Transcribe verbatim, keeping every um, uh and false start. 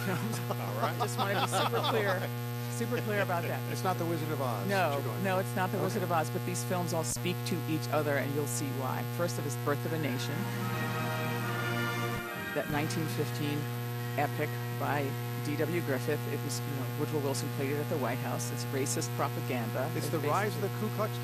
films. All right. Just want to be super clear, super clear about that. It's not The Wizard of Oz. No, that you're going no, for. it's not The Wizard Okay. of Oz, but these films all speak to each other, and you'll see why. First, it is Birth of a Nation, that nineteen fifteen epic by D W Griffith. It was, you know, Woodrow Wilson played it at the White House. It's racist propaganda. It's It the rise of basically- the Ku Klux